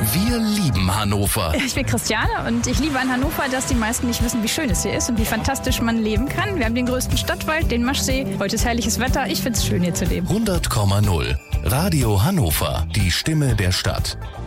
Wir lieben Hannover. Ich bin Christiane und ich liebe an Hannover, dass die meisten nicht wissen, wie schön es hier ist und wie fantastisch man leben kann. Wir haben den größten Stadtwald, den Maschsee. Heute ist herrliches Wetter. Ich finde es schön, hier zu leben. 100,0. Radio Hannover. Die Stimme der Stadt.